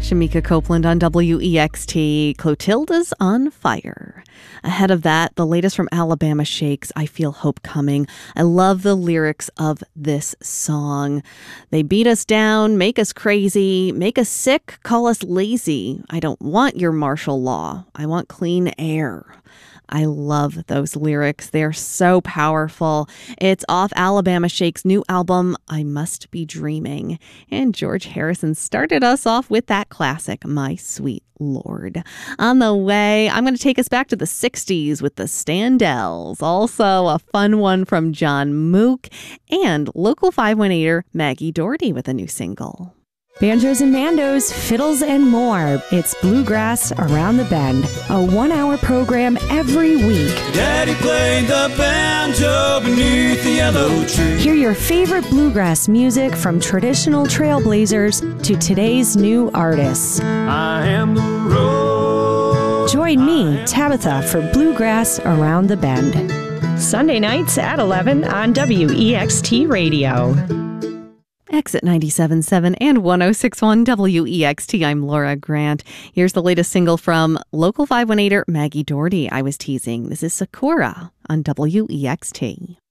Shamika Copeland on WEXT. Clotilda's on Fire. Ahead of that, the latest from Alabama Shakes, I Feel Hope Coming. I love the lyrics of this song. They beat us down, make us crazy, make us sick, call us lazy. I don't want your martial law. I want clean air. I love those lyrics. They're so powerful. It's off Alabama Shake's new album, I Must Be Dreaming. And George Harrison started us off with that classic, My Sweet Lord. On the way, I'm going to take us back to the 60s with the Standells. Also, a fun one from John Mook and local 518er Maggie Doherty with a new single. Banjos and Mandos, Fiddles and More. It's Bluegrass Around the Bend, a 1-hour program every week. Daddy played the banjo beneath the yellow tree. Hear your favorite bluegrass music from traditional trailblazers to today's new artists. I am the road. Join me, Tabitha, for Bluegrass Around the Bend. Sunday nights at 11 on WEXT Radio. Exit 97.7 and 106.1 WEXT. I'm Laura Grant. Here's the latest single from local 518er Maggie Doherty. I was teasing. This is Sakura on WEXT.